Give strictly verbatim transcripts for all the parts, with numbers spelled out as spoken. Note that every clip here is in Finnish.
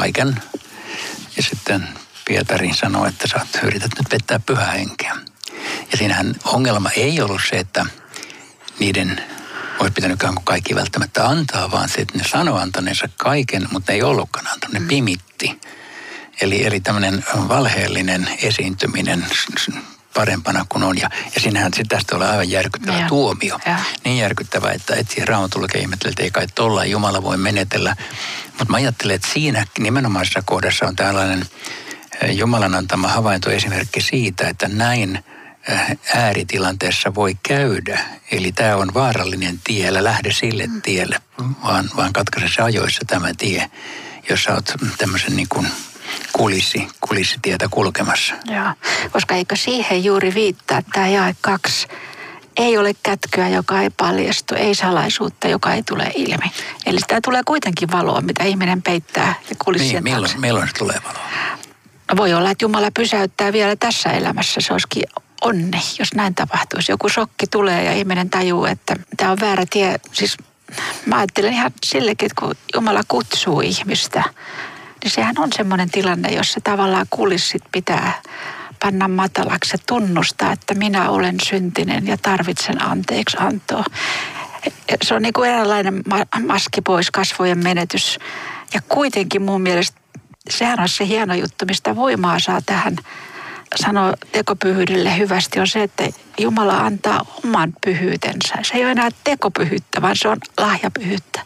kaiken. Ja sitten Pietari sanoi, että sä oot, yrität nyt pettää pyhää henkeä. Ja siinähän ongelma ei ollut se, että niiden olisi pitänyt kaikki välttämättä antaa, vaan se, että ne sanoi antaneensa kaiken, mutta ne ei ollutkaan antanut, ne pimitti. Eli, eli tämmöinen valheellinen esiintyminen parempana kuin on. Ja, ja siinähän tästä tulee aivan järkyttävä ja tuomio. Ja. Niin järkyttävä, että et siihen Raamatun lukee ihmetellä, että ei kai tollain Jumala voi menetellä. Mutta mä ajattelen, että siinä nimenomaisessa kohdassa on tällainen Jumalan antama havaintoesimerkki siitä, että näin ääritilanteessa voi käydä. Eli tämä on vaarallinen tie, älä lähde sille tielle, vaan, vaan katkaise se ajoissa tämä tie, jos sä oot tämmöisen niin kuin kulissi, kulissitietä kulkemassa. Joo, koska eikö siihen juuri viittaa tämä jae kaksi. Ei ole kätkyä, joka ei paljastu, ei salaisuutta, joka ei tule ilmi. Eli tämä tulee kuitenkin valoa, mitä ihminen peittää ja kulissien niin, milloin, milloin se tulee valoa? No voi olla, että Jumala pysäyttää vielä tässä elämässä. Se olisikin onni, jos näin tapahtuisi. Joku shokki tulee ja ihminen tajuu, että tämä on väärä tie. Siis mä ajattelen ihan sillekin, että kun Jumala kutsuu ihmistä, niin sehän on semmoinen tilanne, jossa tavallaan kulissit pitää panna matalaksi ja tunnustaa, että minä olen syntinen ja tarvitsen anteeksi antoa. Se on niin kuin eräänlainen maski pois, kasvojen menetys. Ja kuitenkin mun mielestä sehän on se hieno juttu, mistä voimaa saa tähän sanoa tekopyhyydelle hyvästi, on se, että Jumala antaa oman pyhyytensä. Se ei ole enää tekopyhyyttä, vaan se on lahjapyhyyttä.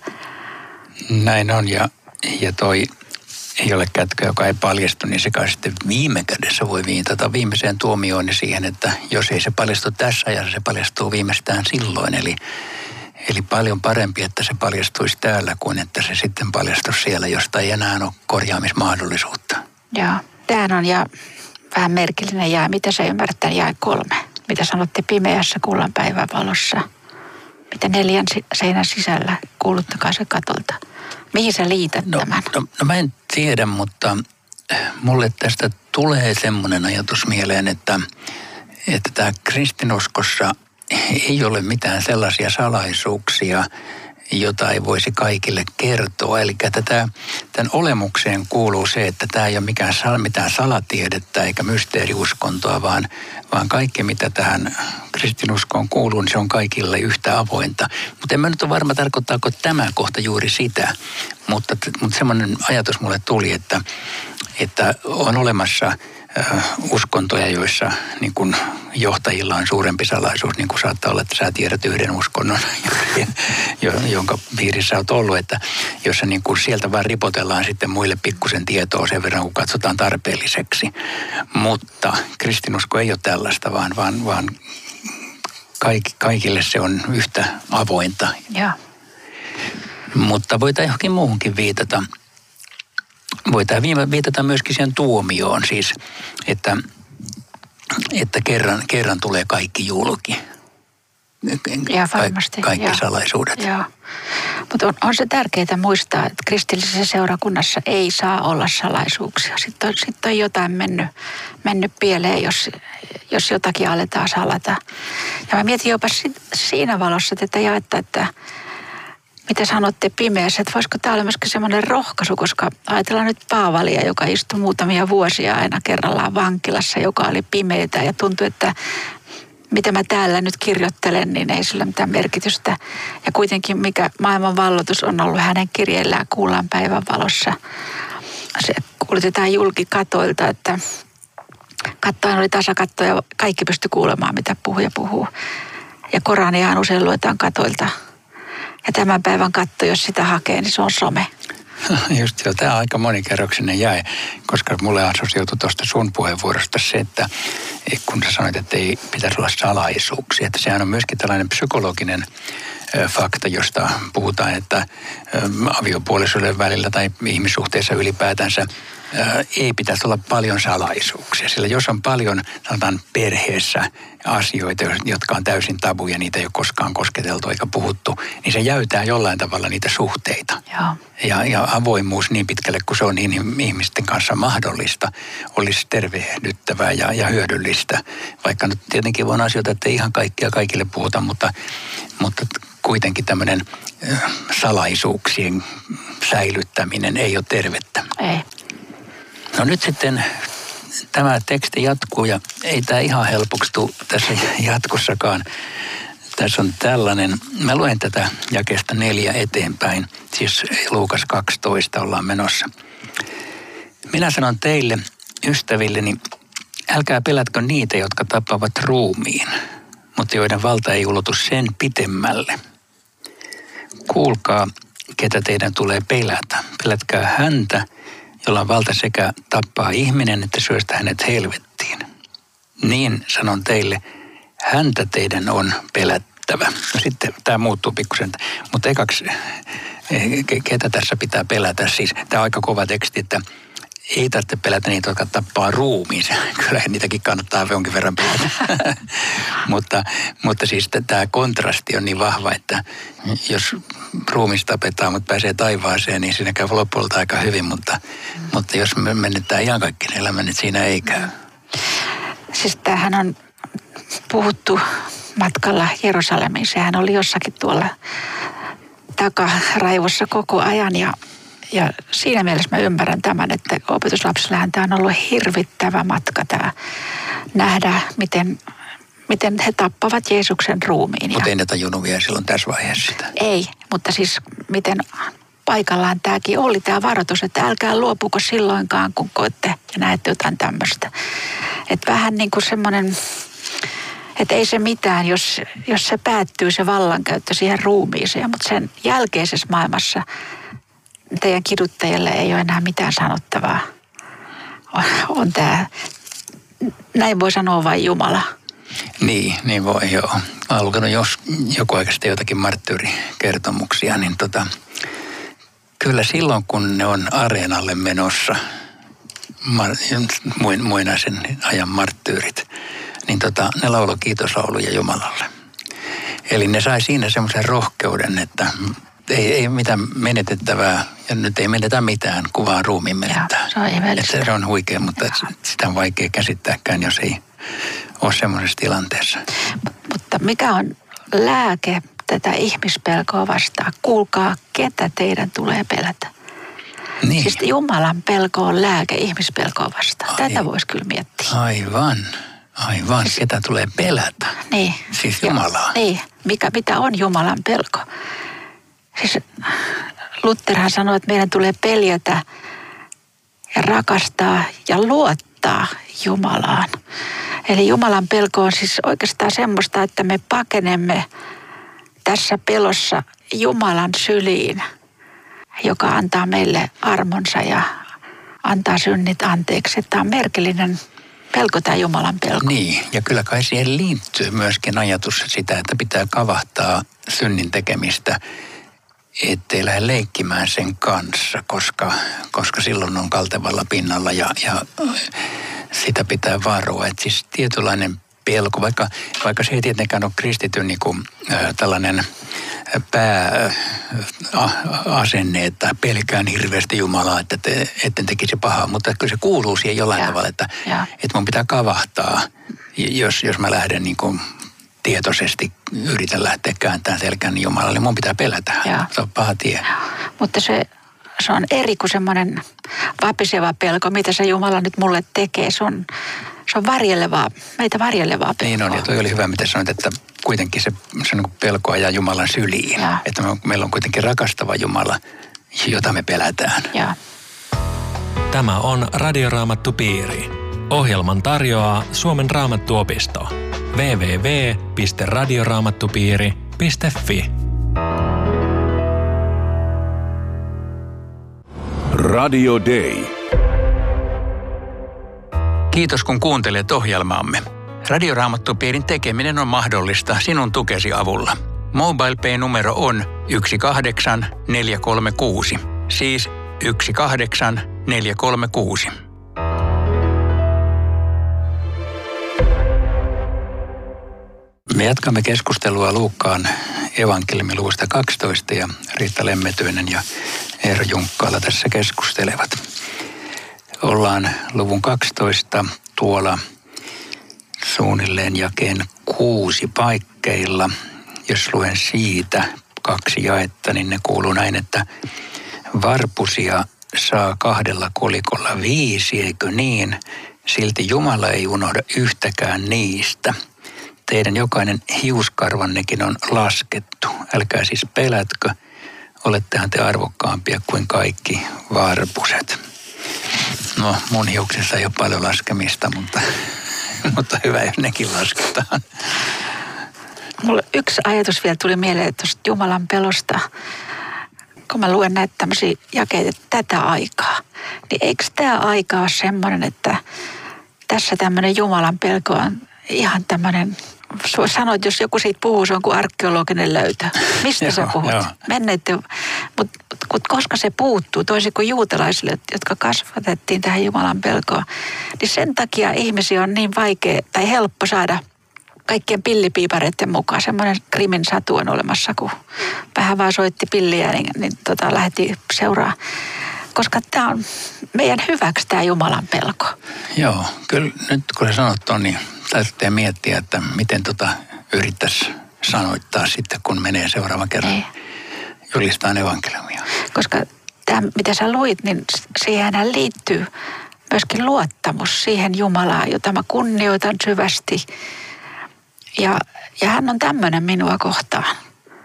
Näin on, ja, ja toi ei ole kätkä, joka ei paljastu, niin se kai sitten viime kädessä voi viitata viimeiseen tuomioon ja siihen, että jos ei se paljastu tässä ajassa, se paljastuu viimeistään silloin. Eli, eli paljon parempi, että se paljastuisi täällä, kuin että se sitten paljastuisi siellä, josta ei enää ole korjaamismahdollisuutta. Joo, tämä on ja vähän merkillinen jää. Mitä sä ymmärrät jae kolme? Mitä sanotte pimeässä kullan päivän valossa? Mitä neljän seinän sisällä kuuluttakaa se katolta? Mihin sä liität no, tämän? No, no mä en tiedä, mutta mulle tästä tulee semmoinen ajatus mieleen, että, että tämä kristinuskossa ei ole mitään sellaisia salaisuuksia, jota ei voisi kaikille kertoa. Eli tätä, tämän olemukseen kuuluu se, että tämä ei ole mikään, mitään salatiedettä eikä mysteeriuskontoa, vaan, vaan kaikki, mitä tähän kristinuskoon kuuluu, niin se on kaikille yhtä avointa. Mutta en mä nyt ole varma, tarkoittaako tämä kohta juuri sitä. Mutta, mutta semmoinen ajatus mulle tuli, että, että on olemassa äh, uskontoja, joissa niin kun johtajilla on suurempi salaisuus, niin kuin saattaa olla, että sä tiedät yhden uskonnon, jonka piirissä olet ollut, että jossa niin kuin sieltä vaan ripotellaan sitten muille pikkusen tietoa sen verran, kun katsotaan tarpeelliseksi. Mutta kristinusko ei ole tällaista, vaan, vaan, vaan kaik, kaikille se on yhtä avointa. Ja. Mutta voidaan johonkin muuhunkin viitata. Voidaan viitata myöskin siihen tuomioon, siis että että kerran, kerran tulee kaikki julki. Ja varmasti. Ka- kaikki ja. salaisuudet. Joo. Mutta on, on se tärkeää muistaa, että kristillisessä seurakunnassa ei saa olla salaisuuksia. Sitten on, sitten on jotain mennyt, mennyt pieleen, jos, jos jotakin aletaan salata. Ja mä mietin jopa siinä valossa tätä jaetta, että mitä sanotte pimeässä, että voisiko tämä olla myöskin semmoinen rohkaisu, koska ajatellaan nyt Paavalia, joka istui muutamia vuosia aina kerrallaan vankilassa, joka oli pimeitä ja tuntui, että mitä mä täällä nyt kirjoittelen, niin ei sillä mitään merkitystä. Ja kuitenkin mikä maailman valloitus on ollut hänen kirjeillään kuullaan päivän valossa. Se kuulutetaan julki katoilta, että kattoin oli tasakatto ja kaikki pystyi kuulemaan, mitä puhuja puhuu. Ja Koraniaan usein luetaan katoilta. Ja tämän päivän katto, jos sitä hakee, niin se on some. Just joo, tämä on aika monikerroksinen jäi, koska mulle assosioitui tuosta sun puheenvuorosta se, että kun sä sanoit, että ei pitäisi olla salaisuuksia, että sehän on myöskin tällainen psykologinen fakta, josta puhutaan, että aviopuolisoiden välillä tai ihmissuhteissa ylipäätänsä ei pitäisi olla paljon salaisuuksia. Sillä jos on paljon, sanotaan perheessä asioita, jotka on täysin tabuja, niitä ei ole koskaan kosketeltu eikä puhuttu, niin se jäytää jollain tavalla niitä suhteita. Joo. Ja, ja avoimuus niin pitkälle kuin se on niin ihmisten kanssa mahdollista, olisi tervehdyttävää ja, ja hyödyllistä. Vaikka nyt tietenkin on asioita, että ei ihan kaikkia kaikille puhuta, mutta, mutta kuitenkin tämmöinen salaisuuksien säilyttäminen ei ole tervettä. Ei. No nyt sitten tämä teksti jatkuu ja ei tämä ihan helpoksi tule tässä jatkossakaan. Tässä on tällainen, mä luen tätä jakeesta neljä eteenpäin, siis Luukas kaksitoista ollaan menossa. Minä sanon teille, ystävilleni, älkää pelätkö niitä, jotka tappavat ruumiin, mutta joiden valta ei ulotu sen pitemmälle. Kuulkaa, ketä teidän tulee pelätä. Pelätkää häntä, jolla on valta sekä tappaa ihminen, että syöstä hänet helvettiin. Niin sanon teille, häntä teidän on pelättävä. No sitten tämä muuttuu pikkusen, mutta ekaksi, ketä tässä pitää pelätä? Siis tämä on aika kova teksti, että ei tarvitse pelätä niitä, jotka tappaa ruumiin. Kyllähän niitäkin kannattaa jonkin verran pelätä. mutta, mutta siis tämä kontrasti on niin vahva, että jos ruumis tapetaan, mutta pääsee taivaaseen, niin siinä käy lopulta aika hyvin. Mutta, mm. mutta jos me menetään ihan kaikkien elämän, niin siinä ei käy. Siis tämähän on puhuttu matkalla Jerusalemiin. Sehän oli jossakin tuolla takaraivossa koko ajan ja Ja siinä mielessä mä ymmärrän tämän, että opetuslapsillähän tämä on ollut hirvittävä matka tämä nähdä, miten, miten he tappavat Jeesuksen ruumiin. Mutta ei ne tajunnut vielä silloin tässä vaiheessa sitä. Ei, mutta siis miten paikallaan tämäkin oli tämä varoitus, että älkää luopuko silloinkaan, kun koette ja näette jotain tämmöistä. Että vähän niin kuin semmoinen, että ei se mitään, jos, jos se päättyy se vallankäyttö siihen ruumiiseen, mutta sen jälkeisessä maailmassa teidän kiduttajille ei ole enää mitään sanottavaa. On, on tämä, näin voi sanoa vain Jumala. Niin, niin voi joo. Mä olen lukenut jos, joku aika sitten jotakin marttyyrikertomuksia, niin tota, kyllä silloin kun ne on areenalle menossa, mar, muinaisen ajan marttyyrit, niin tota, ne lauloi kiitoslauluja Jumalalle. Eli ne sai siinä semmoisen rohkeuden, että Ei, ei mitään menetettävää, ja nyt ei menetä mitään, kuvaa ruumiin menettää. Se on ihmeellistä. Se on huikea, mutta ja. sitä on vaikea käsittääkään, jos ei ole semmoisessa tilanteessa. Mutta mikä on lääke tätä ihmispelkoa vastaan? Kuulkaa, ketä teidän tulee pelätä. Niin. Siis Jumalan pelko on lääke ihmispelkoa vastaan. Ai, tätä voisi kyllä miettiä. Aivan, aivan. Siis, ketä tulee pelätä? Niin. Siis Jumalaa. Ja, niin. Mikä, mitä on Jumalan pelko? Siis Lutherhan sanoi, että meidän tulee peljätä ja rakastaa ja luottaa Jumalaan. Eli Jumalan pelko on siis oikeastaan semmoista, että me pakenemme tässä pelossa Jumalan syliin, joka antaa meille armonsa ja antaa synnit anteeksi. Tämä on merkillinen pelko, tämä Jumalan pelko. Niin, ja kyllä kai siihen liittyy myöskin ajatus sitä, että pitää kavahtaa synnin tekemistä, ettei lähde leikkimään sen kanssa, koska, koska silloin on kaltevalla pinnalla ja, ja sitä pitää varoa. Että siis tietynlainen pelko, vaikka, vaikka se ei tietenkään ole kristityn niin kuin, äh, tällainen pääasenne, että pelkään hirveästi Jumalaa, että te, etten tekisi pahaa, mutta kyllä se kuuluu siihen jollain ja, tavalla, että, että mun pitää kavahtaa, jos, jos mä lähden niin kuin tietoisesti yritän lähteä kääntämään selkään niin Jumalalle. Mun pitää pelätä. Ja. Se on paha tie. Ja. Mutta se, se on eri kuin semmoinen vapiseva pelko, mitä se Jumala nyt mulle tekee. Se on, se on varjelevaa, meitä varjelevaa pelkoa. Niin on, ja toi oli hyvä, mitä sanoit, että kuitenkin se, se on pelko ajaa Jumalan syliin. Ja. Että me, meillä on kuitenkin rakastava Jumala, jota me pelätään. Ja. Tämä on Radioraamattupiiri. Ohjelman tarjoaa Suomen Raamattuopisto. double-u double-u double-u piste radioraamattupiiri piste fi Radio Day. Kiitos kun kuuntelet ohjelmaamme. Radioraamattupiirin tekeminen on mahdollista sinun tukesi avulla. MobilePay-numero on yksi kahdeksan neljä kolme kuusi, siis yksi kahdeksan neljä kolme kuusi. Me jatkamme keskustelua Luukkaan evankeliumiluvusta kaksitoista ja Riitta Lemmetyinen ja Eero Junkkaala tässä keskustelevat. Ollaan luvun kaksitoista tuolla suunnilleen jakeen kuusi paikkeilla. Jos luen siitä kaksi jaetta, niin ne kuuluu näin, että varpusia saa kahdella kolikolla viisi, eikö niin? Silti Jumala ei unohda yhtäkään niistä. Teidän jokainen hiuskarvannekin on laskettu. Älkää siis pelätkö, olettehan te arvokkaampia kuin kaikki varpuset. No, mun hiuksissa ei ole paljon laskemista, mutta, mutta hyvä, jos nekin lasketaan. Mulle yksi ajatus vielä tuli mieleen tuosta Jumalan pelosta. Kun mä luen näitä tämmöisiä jakeita tätä aikaa, niin eikö tämä aika ole semmoinen, että tässä tämmöinen Jumalan pelko on ihan tämmöinen, sanoit, jos joku siitä puhuu, se on kuin arkeologinen löytö. Mistä sä puhut? Menneiden, mutta mut koska se puuttuu, toisin kuin juutalaisille, jotka kasvatettiin tähän Jumalan pelkoon, niin sen takia ihmisiä on niin vaikea tai helppo saada kaikkien pillipiipareiden mukaan. Semmoinen krimin satu on olemassa, kun vähän vaan soitti pilliä, niin, niin tota, lähti seuraa. Koska tämä on meidän hyväksi tämä Jumalan pelko. Joo, kyllä nyt kun sä sanot ton, niin täytyy miettiä, että miten tota yrittäisi sanoittaa sitten, kun menee seuraavan kerran Ei. julistaan evankeliumia. Koska tämä, mitä sä luit, niin siihen liittyy myöskin luottamus siihen Jumalaan, jota mä kunnioitan syvästi. Ja, ja hän on tämmöinen minua kohtaan,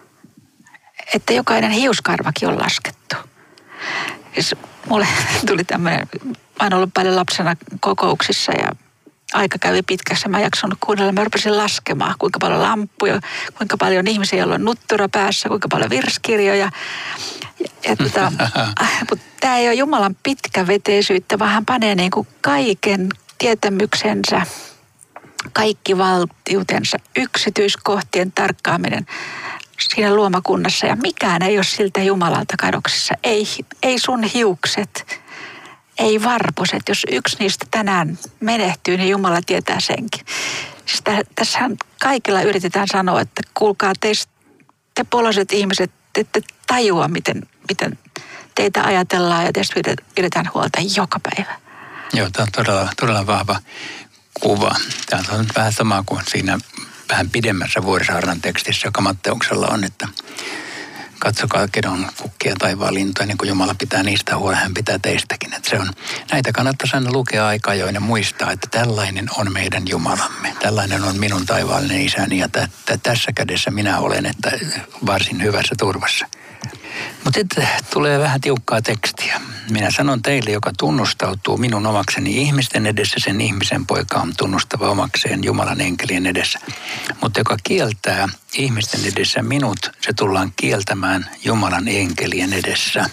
että jokainen hiuskarvakin on laskettu. Siis mulle tuli tämmöinen, mä oon ollut paljon lapsena kokouksissa ja aika kävi pitkässä. Mä en jaksanut kuunnella, mä rupesin laskemaan, kuinka paljon lamppuja, kuinka paljon ihmisiä, joilla on nuttura päässä, kuinka paljon virskirjoja. Ja, tota, mutta tämä ei ole Jumalan pitkäveteisyyttä, vaan hän panee niin kuin kaiken tietämyksensä, kaikki valtiutensa, yksityiskohtien tarkkaaminen siinä luomakunnassa. Ja mikään ei ole siltä Jumalalta kadoksissa. Ei, ei sun hiukset, ei varpuset. Jos yksi niistä tänään menehtyy, niin Jumala tietää senkin. Siis tässähän kaikilla yritetään sanoa, että kuulkaa teistä, te poloiset ihmiset, te ette tajua, miten, miten teitä ajatellaan ja teistä pidetään huolta joka päivä. Joo, tämä on todella, todella vahva kuva. Tämä on vähän sama kuin siinä vähän pidemmässä Vuorisaarnan tekstissä, joka Matteuksella on, että katsokaa kedon kukkia taivaan lintuja, niin kuin Jumala pitää niistä huolen, hän pitää teistäkin. Että se on, näitä kannattaisi aina lukea aikaa, joinen muistaa, että tällainen on meidän Jumalamme. Tällainen on minun taivaallinen isäni ja t- t- tässä kädessä minä olen, että varsin hyvässä turvassa. Mutta sitten tulee vähän tiukkaa tekstiä. Minä sanon teille, joka tunnustautuu minun omakseni ihmisten edessä, sen ihmisen poika on tunnustava omakseen Jumalan enkelien edessä. Mutta joka kieltää ihmisten edessä minut, se tullaan kieltämään Jumalan enkelien edessä.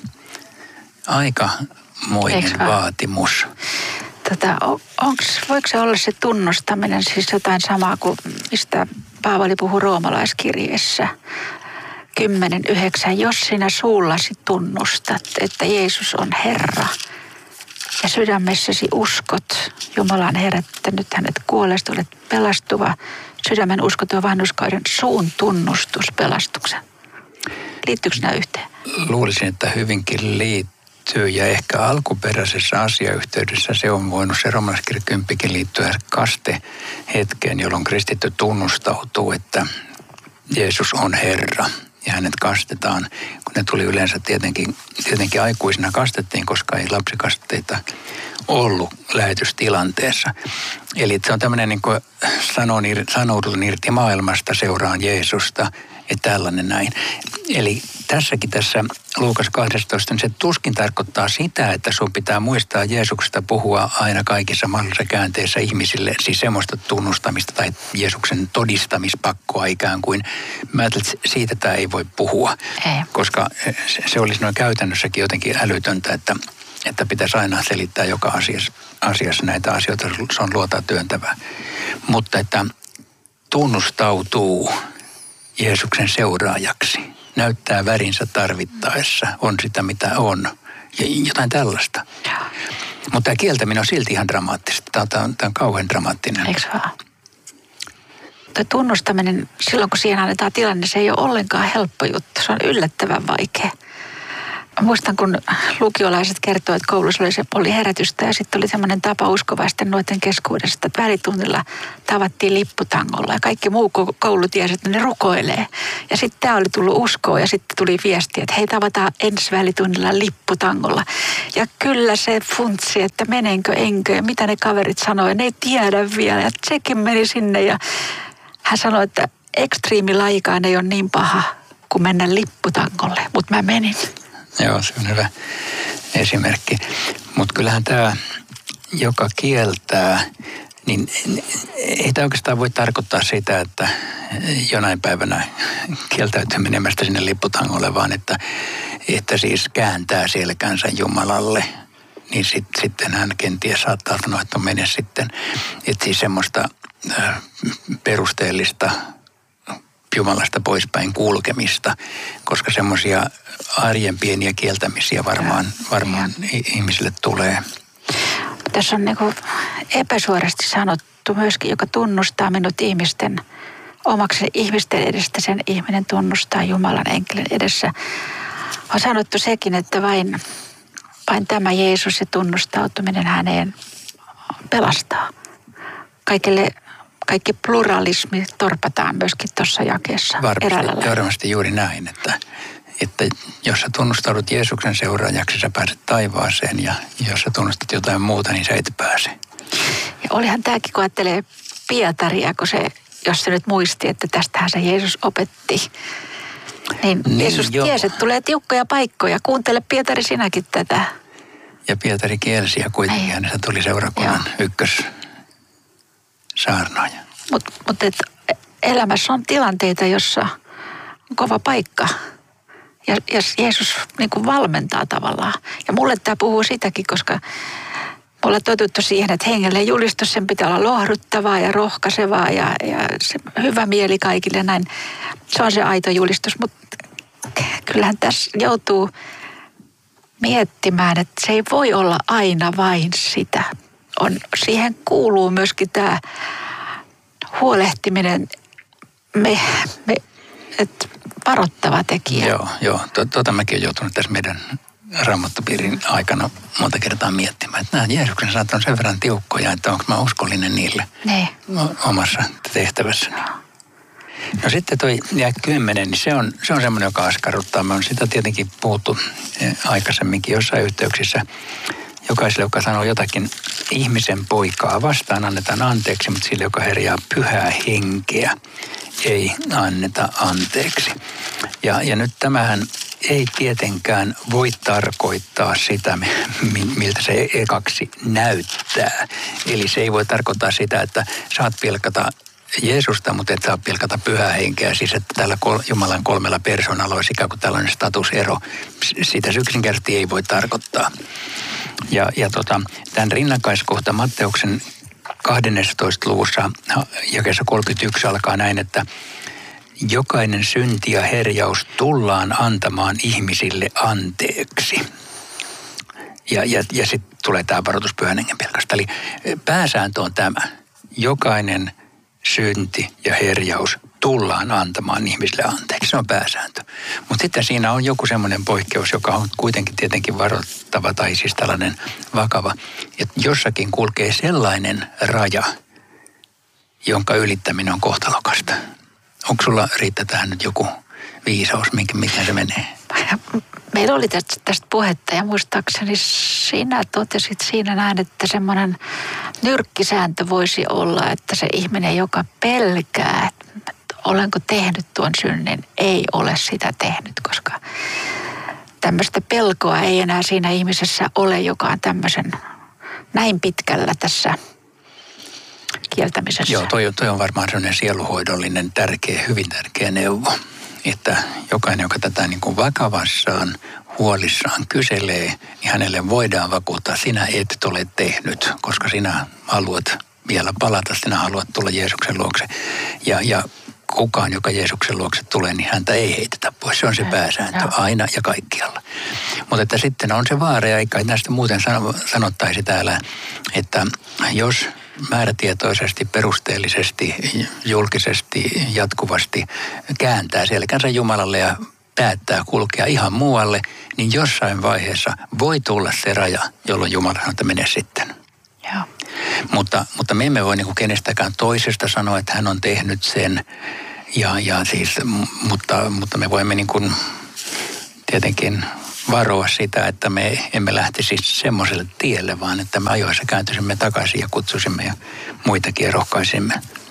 Aikamoinen vaatimus. Tota, onks, voiko se olla se tunnustaminen siis jotain samaa kuin mistä Paavali puhui roomalaiskirjeessä? kymmenen yhdeksän. Jos sinä suullasi tunnustat, että Jeesus on Herra ja sydämessäsi uskot Jumalan herättänyt hänet kuolleesta, olet pelastuva, sydämen uskot on vanhurskauden suun tunnustus pelastuksen. Liittyykö nämä yhteen? Luulisin, että hyvinkin liittyy ja ehkä alkuperäisessä asiayhteydessä se on voinut se roomalaiskirja kymppikin liittyä kaste hetkeen, jolloin kristitty tunnustautuu, että Jeesus on Herra. Ja hänet kastetaan, kun ne tuli yleensä tietenkin, tietenkin aikuisina kastettiin, koska ei lapsikasteita ollut lähetystilanteessa. Eli se on tämmöinen niin kuin sanoudun irti maailmasta, seuraan Jeesusta ja tällainen näin. Eli tässäkin tässä Luukas kaksitoista, niin se tuskin tarkoittaa sitä, että sun pitää muistaa Jeesuksesta puhua aina kaikissa mahdollisissa käänteissä ihmisille, siis semmoista tunnustamista tai Jeesuksen todistamispakkoa ikään kuin. Mä ajattelin, että siitä tämä ei voi puhua, ei. Koska se olisi noin käytännössäkin jotenkin älytöntä, että, että pitäisi aina selittää joka asiassa, asiassa näitä asioita, se on luotaa työntävää. Mutta että tunnustautuu Jeesuksen seuraajaksi. Näyttää värinsä tarvittaessa, on sitä mitä on. Ja jotain tällaista. Mutta tämä kieltäminen on silti ihan dramaattista. Tämä on, tämä on kauhean dramaattinen. Eikö vaan? Tuo tunnustaminen, silloin kun siihen annetaan tilanne, se ei ole ollenkaan helppo juttu. Se on yllättävän vaikea. muistan, kun lukiolaiset kertoivat, että koulussa oli, se, oli herätystä ja sitten oli semmoinen tapa uskovaisten nuorten keskuudessa, että välitunnilla tavattiin lipputangolla ja kaikki muu koulu tiesi, että ne rukoilee. Ja sitten tämä oli tullut uskoa ja sitten tuli viesti, että hei, tavataan ensi välitunnilla lipputangolla. Ja kyllä se funtsi, että menenkö, enkö ja mitä ne kaverit sanoi, ne ei tiedä vielä. Ja sekin meni sinne ja hän sanoi, että ekstriimilajikaan ei ole niin paha kuin mennä lipputangolle, mutta mä menin. Joo, se on hyvä esimerkki. Mutta kyllähän tämä, joka kieltää, niin ei tämä oikeastaan voi tarkoittaa sitä, että jonain päivänä kieltäytyy menemästä sinne lipputangolle, vaan että, että siis kääntää selkänsä Jumalalle. Niin sit, sitten hän kenties saattaa sanoa, että on mene sitten. Että siis semmoista äh, perusteellista Jumalasta poispäin kulkemista, koska semmoisia arjen pieniä kieltämisiä varmaan, varmaan ihmisille tulee. Tässä on niin kuin epäsuorasti sanottu myöskin, joka tunnustaa minut ihmisten omaksi ihmisten edestä, sen ihminen tunnustaa Jumalan enkelin edessä. On sanottu sekin, että vain, vain tämä Jeesus ja tunnustautuminen häneen pelastaa. Kaikille Kaikki pluralismi torpataan myöskin tuossa jakeessa eräällä lailla. Varmasti juuri näin, että, että jos sä tunnustaudut Jeesuksen seuraajaksi, sä pääset taivaaseen ja jos sä tunnustat jotain muuta, niin sä et pääse. Ja olihan tämäkin, kun ajattelee Pietaria, kun se, jos se nyt muisti, että tästähän se Jeesus opetti. Niin, niin Jeesus joo. tiesi, että tulee tiukkoja paikkoja. Kuuntele Pietari sinäkin tätä. Ja Pietari kielsi ja kuitenkin hänestä tuli seurakunnan ykkös. Saarnaaja. Mutta mut elämässä on tilanteita, jossa on kova paikka. Ja, ja Jeesus niin kuin valmentaa tavallaan. Ja mulle tämä puhuu sitäkin, koska me ollaan totuttu siihen, että hengellinen julistus, sen pitää olla lohduttavaa ja rohkaisevaa ja, ja se hyvä mieli kaikille. Näin. Se on se aito julistus, mutta kyllähän tässä joutuu miettimään, että se ei voi olla aina vain sitä. On, siihen kuuluu myöskin tämä huolehtiminen, me, me, et varoittava tekijä. Joo, joo. Tuota mäkin olen joutunut tässä meidän Raamattupiirin aikana monta kertaa miettimään, että nämä Jeesuksen sanat on sen verran tiukkoja, että onko mä uskollinen niille ne. omassa tehtävässäni. No sitten toi jää kymmenen, niin se on, se on semmoinen, joka askarruttaa. Me on sitä tietenkin puhuttu aikaisemminkin jossain yhteyksissä. Jokaiselle, joka sanoo jotakin ihmisen poikaa vastaan, annetaan anteeksi, mutta sille, joka herjaa pyhää henkeä, ei anneta anteeksi. Ja, ja nyt tämähän ei tietenkään voi tarkoittaa sitä, miltä se ekaksi näyttää. Eli se ei voi tarkoittaa sitä, että saat pilkata Jeesusta, mutta et saa pilkata pyhää henkeä. Siis että tällä Jumalan kolmella persoonalla olisi ikään kuin tällainen statusero. Sitä yksinkertaisesti ei voi tarkoittaa. Ja, ja tota, tämän rinnakkaiskohta Matteuksen kahdennessatoista luvussa jakeessa kolmekymmentäyksi alkaa näin, että jokainen synti ja herjaus tullaan antamaan ihmisille anteeksi. Ja, ja, ja sitten tulee tämä varoitus pyhän hengen pilkasta. Eli pääsääntö on tämä. Jokainen synti ja herjaus tullaan antamaan ihmisille anteeksi. Se on pääsääntö. Mutta sitten siinä on joku semmoinen poikkeus, joka on kuitenkin tietenkin varoittava tai siis tällainen vakava. Että jossakin kulkee sellainen raja, jonka ylittäminen on kohtalokasta. Onko sulla, Riitta, tähän nyt joku viisaus, mikä se menee? Meillä oli tästä, tästä puhetta ja muistaakseni sinä totesit siinä näin, että semmoinen nyrkkisääntö voisi olla, että se ihminen, joka pelkää, että olenko tehnyt tuon synnin, ei ole sitä tehnyt, koska tämmöistä pelkoa ei enää siinä ihmisessä ole, joka on tämmöisen näin pitkällä tässä kieltämisessä. Joo, toi, toi on varmaan sellainen sieluhoidollinen, tärkeä, hyvin tärkeä neuvo, että jokainen, joka tätä niin kuin vakavassaan, huolissaan kyselee, niin hänelle voidaan vakuuttaa, sinä et ole tehnyt, koska sinä haluat vielä palata, sinä haluat tulla Jeesuksen luokse. Ja, ja kukaan, joka Jeesuksen luokse tulee, niin häntä ei heitetä pois. Se on se pääsääntö aina ja kaikkialla. Mutta että sitten on se vaara, ja eikä näistä muuten sanottaisi täällä, että jos määrätietoisesti, perusteellisesti, julkisesti, jatkuvasti kääntää selkänsä Jumalalle ja päättää kulkea ihan muualle, niin jossain vaiheessa voi tulla se raja, jolloin Jumala sanoo, että mene sitten. Joo. Mutta, mutta me emme voi niin kuin kenestäkään toisesta sanoa, että hän on tehnyt sen. Ja, ja siis, mutta, mutta me voimme niin kuin tietenkin varoa sitä, että me emme lähtisi semmoiselle tielle, vaan että me ajoissa kääntyisimme takaisin ja kutsuisimme ja muitakin ja rohkaisimme.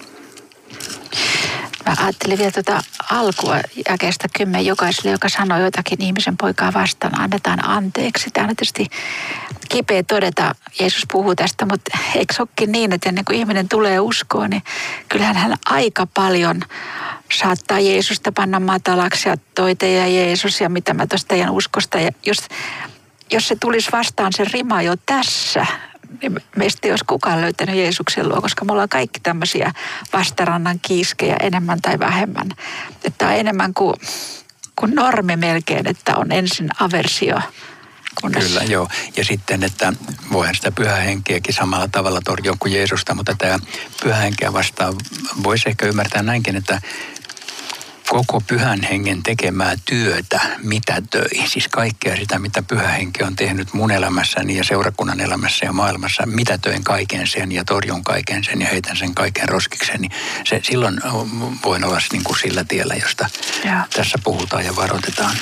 Mä ajattelin vielä tuota alkua jakeesta kymmen jokaiselle, joka sanoo jotakin ihmisen poikaa vastaan, annetaan anteeksi. Tämä on tietysti kipeä todeta, Jeesus puhuu tästä, mutta eikö olekin niin, että ennen kuin ihminen tulee uskoon, niin kyllähän hän aika paljon saattaa Jeesusta panna matalaksi ja toi teidän Jeesus ja mitä mä tuosta teidän uskosta. Ja jos, jos se tulisi vastaan se rima jo tässä, niin meistä ei olisi kukaan löytänyt Jeesuksen luo, koska me ollaan kaikki tämmöisiä vastarannan kiiskejä enemmän tai vähemmän. Että on enemmän kuin, kuin normi melkein, että on ensin aversio. Kunnes... Kyllä, joo. Ja sitten, että voihan sitä pyhää henkeäkin samalla tavalla torjua kuin Jeesusta, mutta tämä pyhä henkeä vastaan voisi ehkä ymmärtää näinkin, että koko pyhän hengen tekemää työtä mitätöi. Siis kaikkea sitä, mitä pyhä henki on tehnyt mun elämässäni ja seurakunnan elämässä ja maailmassa. Mitätöin kaiken sen ja torjun kaiken sen ja heitän sen kaiken roskikseen. Niin se, silloin voin olla niin kuin sillä tiellä, josta ja. tässä puhutaan ja varoitetaan.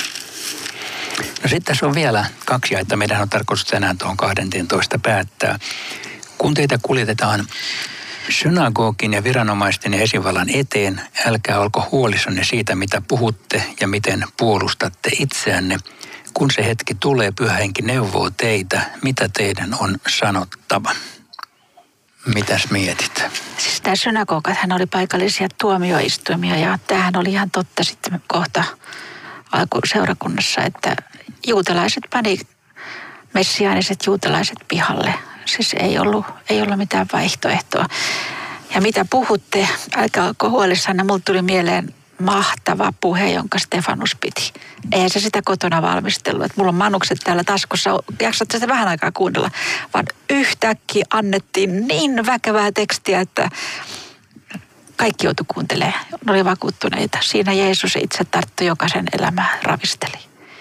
No sitten tässä on vielä kaksi, että meidän on tarkoitus tänään tuohon kahdenteentoista päättää. Kun teitä kuljetetaan synagogin ja viranomaisten ja esivallan eteen, älkää olko huolissanne siitä, mitä puhutte ja miten puolustatte itseänne. Kun se hetki tulee, Pyhä Henki neuvoo teitä, mitä teidän on sanottava. Mitäs mietit? Siis tämä synagogathan oli paikallisia tuomioistuimia ja tämähän oli ihan totta sitten kohta alkuseurakunnassa, että juutalaiset pani messiaaniset juutalaiset pihalle. Siis ei ollut, ei ollut mitään vaihtoehtoa. Ja mitä puhutte, älkää olko huolissanne, mulle tuli mieleen mahtava puhe, jonka Stefanus piti. Eihän se sitä kotona valmistellut, että mulla on manukset täällä taskussa, jaksatko sitä vähän aikaa kuunnella, vaan yhtäkkiä annettiin niin väkevää tekstiä, että kaikki joutui kuuntelemaan. Ne oli vakuuttuneita. Siinä Jeesus itse tarttui jokaisen elämää, ravisteli.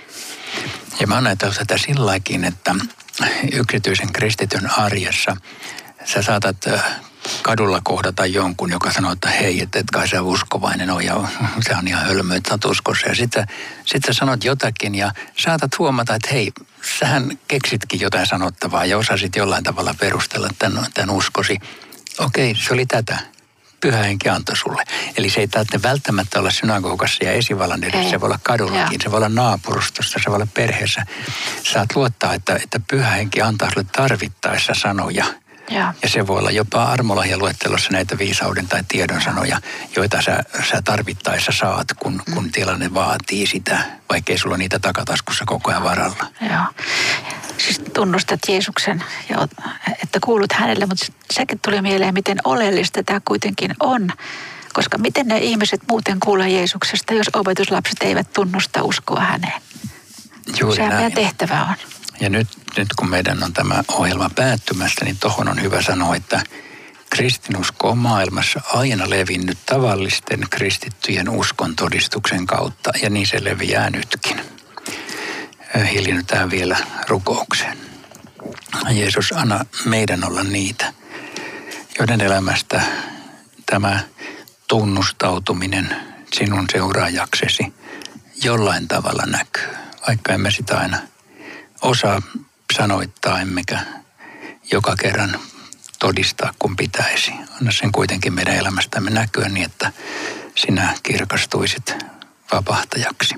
Ja mä oon ajatellut tätä silläkin, että yksityisen kristityn arjessa sä saatat kadulla kohdata jonkun, joka sanoo, että hei, et, et kai sä uskovainen on ja se on ihan hölmö, että sä oot uskossa. Ja sitten sit sä sanot jotakin ja saatat huomata, että hei, sähän keksitkin jotain sanottavaa ja osasit jollain tavalla perustella tämän, tämän uskosi. Okei, se oli tätä. Pyhä Henki antoi sulle. Eli se ei tarvitse välttämättä olla synagogassa ja esivallan edessä. Se voi olla kadullakin, ja. se voi olla naapurustossa, se voi olla perheessä. Saat luottaa, että, että Pyhä Henki antaa sulle tarvittaessa sanoja. Ja, ja se voi olla jopa armolahjaluettelossa näitä viisauden tai tiedon sanoja, joita sä, sä tarvittaessa saat, kun, kun mm. tilanne vaatii sitä, vaikkei sulla niitä takataskussa koko ajan varalla. Joo. Siis tunnustat Jeesuksen, että kuulut hänelle, mutta sekin tuli mieleen, miten oleellista tämä kuitenkin on. Koska miten ne ihmiset muuten kuulee Jeesuksesta, jos opetuslapset eivät tunnusta uskoa häneen? Juuri Sehän näin. meidän tehtävä on. Ja nyt, nyt kun meidän on tämä ohjelma päättymässä, niin tohon on hyvä sanoa, että kristinusko on maailmassa aina levinnyt tavallisten kristittyjen uskon todistuksen kautta, ja niin se leviää nytkin. Hiljennytään vielä rukoukseen. Jeesus, anna meidän olla niitä, joiden elämästä tämä tunnustautuminen sinun seuraajaksesi jollain tavalla näkyy, vaikka emme sitä aina osaa sanoittaa, emmekä joka kerran todistaa, kun pitäisi. Anna sen kuitenkin meidän elämästämme näkyä niin, että sinä kirkastuisit vapahtajaksi.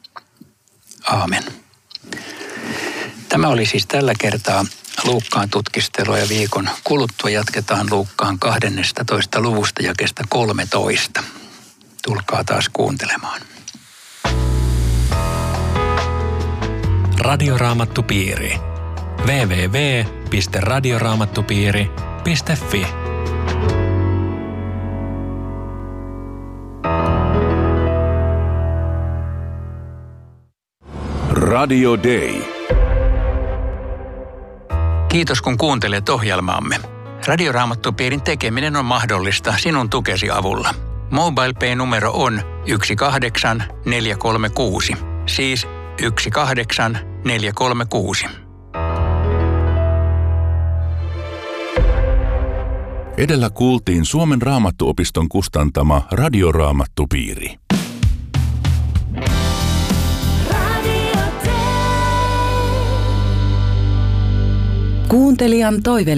Aamen. Tämä oli siis tällä kertaa Luukkaan tutkistelua ja viikon kuluttua jatketaan Luukkaan kahdennestatoista luvusta jakeesta kolmetoista. Tulkaa taas kuuntelemaan. Radioraamattupiiri. double-u double-u double-u piste radioraamattupiiri piste fi Radio Day. Kiitos kun kuuntelet ohjelmaamme. Radioraamattupiirin tekeminen on mahdollista sinun tukesi avulla. MobilePay-numero on yksi kahdeksan neljä kolme kuusi. Siis yksi kahdeksan neljä kolme kuusi. Edellä kuultiin Suomen Raamattuopiston kustantama Radioraamattupiiri. Kuuntelijan toive